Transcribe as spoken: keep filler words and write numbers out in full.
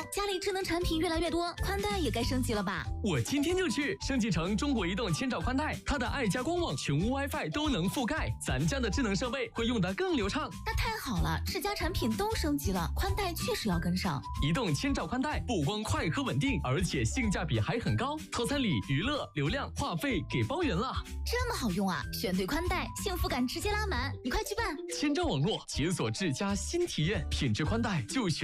家里智能产品越来越多，宽带也该升级了吧？ 我今天就去升级成中国移动千兆宽带，它的爱家光网、全屋 WiFi 都能覆盖，咱家的智能设备会用得更流畅。 那太好了，智家产品都升级了，宽带确实要跟上。 移动千兆宽带不光快和稳定，而且性价比还很高，套餐里娱乐、流量、话费给包圆了。 这么好用啊！选对宽带，幸福感直接拉满，你快去办！ 千兆网络解锁智家新体验，品质宽带就选